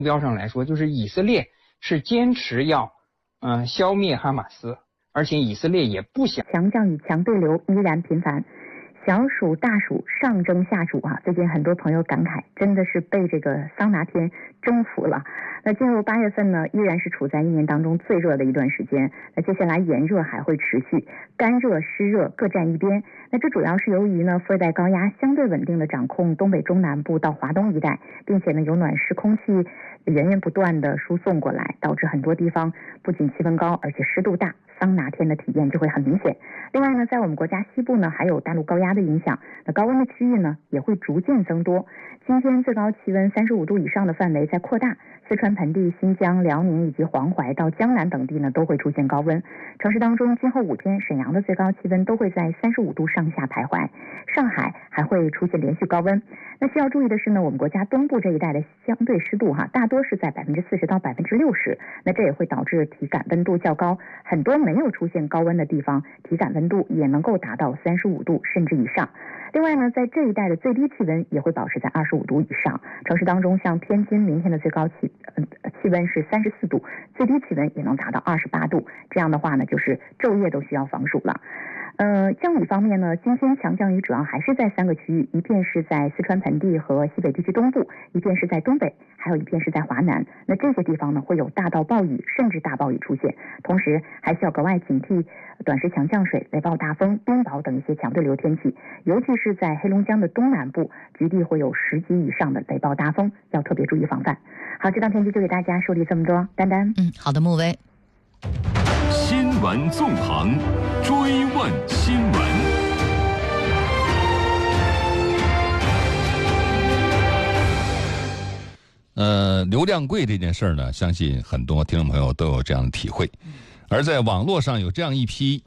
标上来说，就是以色列是坚持要消灭哈马斯，而且以色列也不想。 强降雨强对流依然频繁，小暑大暑上蒸下煮啊！最近很多朋友感慨，真的是被这个桑拿天征服了。那进入8月份呢，依然是处在一年当中最热的一段时间。那接下来炎热还会持续，干热湿热各占一边。那这主要是由于呢，副热带高压相对稳定的掌控东北中南部到华东一带，并且呢有暖湿空气源源不断的输送过来，导致很多地方不仅气温高，而且湿度大，桑拿天的体验就会很明显。另外呢，在我们国家西部呢，还有大陆高压的影响，那高温的区域呢也会逐渐增多。今天最高气温35度以上的范围在扩大，四川盆地、新疆、辽宁以及黄淮到江南等地呢都会出现高温。城市当中，今后5天，沈阳的最高气温都会在35度上下徘徊，上海还会出现连续高温。那需要注意的是呢，我们国家东部这一带的相对湿度大多是在40%到60%，那这也会导致体感温度较高，很多没有出现高温的地方，体感温度也能够达到35度甚至以上。另外呢，在这一带的最低气温也会保持在25度以上。城市当中，像天津明天的最高气温是34度，最低气温也能达到28度。这样的话呢，就是昼夜都需要防暑了。降雨方面呢，今天强降雨主要还是在3个区域，一片是在四川盆地和西北地区东部，一片是在东北，还有一片是在华南。那这些地方呢，会有大到暴雨甚至大暴雨出现，同时还需要格外警惕短时强降水、雷暴大风、冰雹等一些强对流天气，尤其是在黑龙江的东南部，局地会有10级以上的雷暴大风，要特别注意防范。好，这档天气就给大家梳理这么多，丹丹。 好的，穆薇。 新闻纵横，追问新闻。 流量贵这件事儿呢，相信很多听众朋友都有这样的体会。而在网络上有这样一批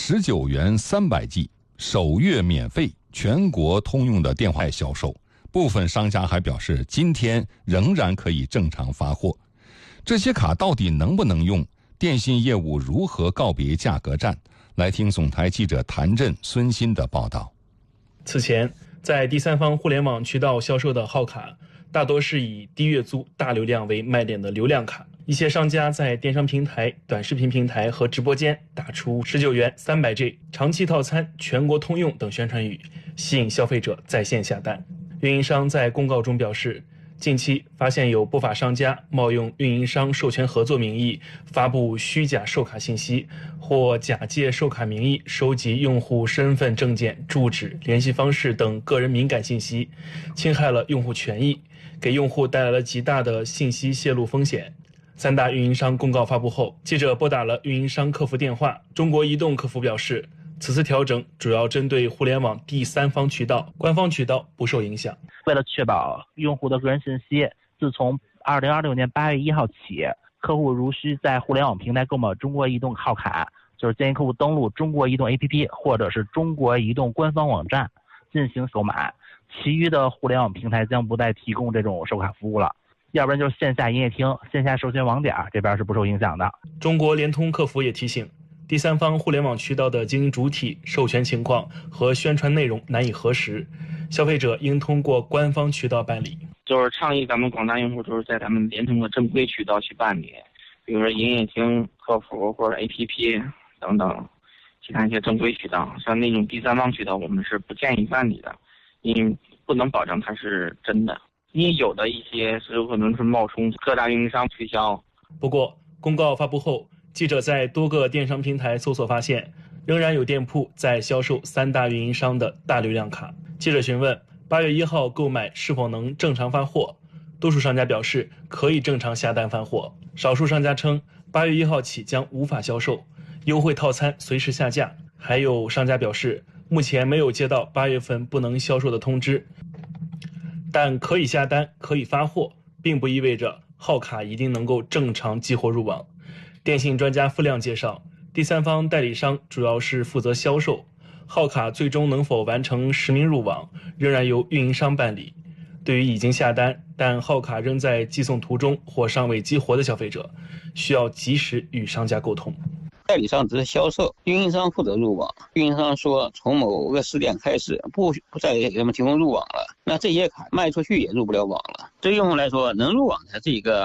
19元300G 首月免费全国通用的电话销售，部分商家还表示今天仍然可以正常发货。这些卡到底能不能用？电信业务如何告别价格战？来听总台记者谭震、孙鑫的报道。 此前，在第三方互联网渠道销售的号卡，大多是以低月租、大流量为卖点的流量卡。一些商家在电商平台、短视频平台和直播间打出19元300G 长期套餐全国通用等宣传语，吸引消费者在线下单。运营商在公告中表示，近期发现有不法商家冒用运营商授权合作名义发布虚假售卡信息，或假借售卡名义收集用户身份证件、住址、联系方式等个人敏感信息，侵害了用户权益，给用户带来了极大的信息泄露风险。3大运营商公告发布后，记者拨打了运营商客服电话，中国移动客服表示，此次调整主要针对互联网第三方渠道，官方渠道不受影响。 为了确保用户的个人信息，自从2026年8月1号起，客户如需在互联网平台购买中国移动号卡，就是建议客户登录中国移动 APP 或者是中国移动官方网站进行购买，其余的互联网平台将不再提供这种售卡服务了。要不然就是线下营业厅、线下授权网点这边是不受影响的。 中国联通客服也提醒，第三方互联网渠道的经营主体、授权情况和宣传内容难以核实，消费者应通过官方渠道办理。 就是倡议咱们广大用户就是在咱们联通的正规渠道去办理，比如说营业厅、客服或者 APP 等等其他一些正规渠道。像那种第三方渠道我们是不建议办理的，因为不能保证它是真的，因为有的一些是有可能是冒充各大运营商推销。 不过公告发布后，记者在多个电商平台搜索发现，仍然有店铺在销售3大运营商的大流量卡。记者询问8月1号购买是否能正常发货，多数商家表示可以正常下单发货，少数商家称8月1号起将无法销售，优惠套餐随时下架。还有商家表示目前没有接到8月份不能销售的通知，但可以下单可以发货，并不意味着号卡一定能够正常激活入网。电信专家付亮介绍，第三方代理商主要是负责销售，号卡最终能否完成实名入网，仍然由运营商办理。对于已经下单但号卡仍在寄送途中或尚未激活的消费者，需要及时与商家沟通。 代理商只是销售，运营商负责入网。运营商说从某个时点开始不再给他们提供入网了，那这些卡卖出去也入不了网了。对用户来说，能入网才是一个